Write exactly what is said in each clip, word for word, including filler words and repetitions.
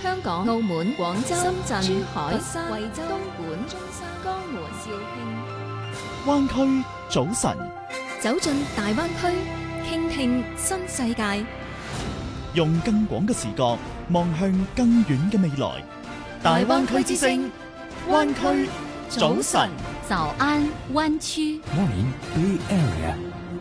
香港、澳門、廣州、深圳、珠海、佛山、惠州、東莞、中山、江門、肇慶。 灣區早晨， 走進大灣區，傾聽新世界， 用更廣嘅視角望向更遠嘅未來。大灣區之聲，灣區早晨， 早安灣區。 Morning Bay Area。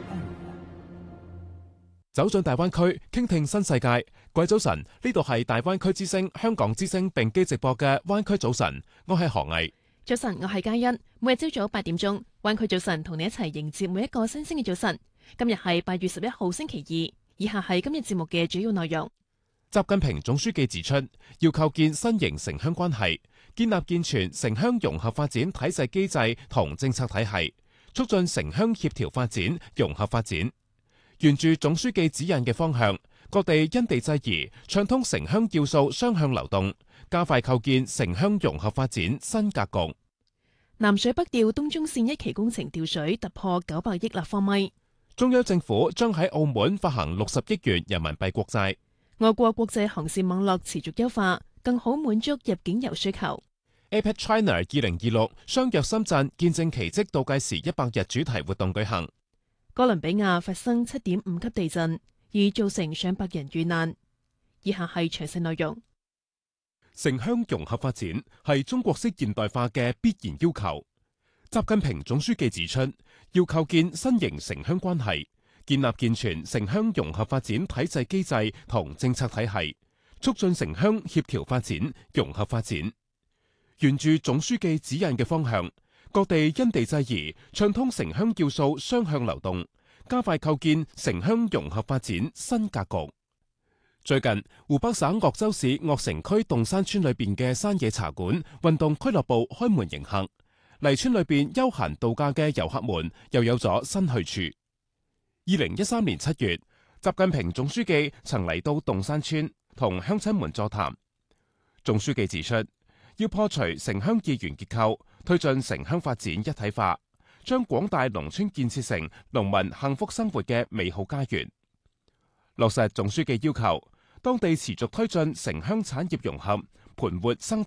走進大灣區，傾聽新世界。各位早晨，呢度係大灣區之聲、香港之聲並機直播嘅灣區早晨。我係何毅。 早晨，我係嘉欣。每日朝早八點鐘，灣區早晨同你一齊迎接每一個新鮮嘅早晨。今日係八月十一號星期二，以下係今日節目嘅主要內容。 習近平總書記指出，要構建新型城鄉關係，建立健全城鄉融合發展體制機制同政策體系，促進城鄉協調發展、融合發展。沿住總書記指引嘅方向，各地因地制宜，暢通城鄉要素雙向流動，加快構建城鄉融合發展新格局。 南水北調東中線一期工程調水突破九百億立方米。 中央政府將喺澳門發行六十億元人民幣國債。 外國國際航線網絡持續優化，更好滿足入境遊需求。 A P E C China 二零二六相約深圳見證奇蹟倒計時一百日主題活動舉行。 哥倫比亞發生七點五級地震，已造成上百人遇難。以下係詳細內容。 城鄉融合發展係中國式現代化嘅必然要求。習近平總書記指出，要構建新型城鄉關係，建立健全城鄉融合發展體制機制同政策體系，促進城鄉協調發展、融合發展。沿住總書記指引嘅方向，各地因地制宜，暢通城鄉要素雙向流動，加快構建城鄉融合發展新格局。最近，湖北省鄂州市鄂城區洞山村裏邊嘅山野茶館運動俱樂部開門迎客，嚟村裏邊休閒度假嘅遊客們又有咗新去處。二零一三年七月，習近平總書記曾嚟到洞山村同鄉親們座談。總書記指出，要破除城鄉二元結構，推進城鄉發展一體化，將廣大農村建設成農民幸福生活嘅美好家園。落實總書記要求，當地持續推進城鄉產業融合，盤活生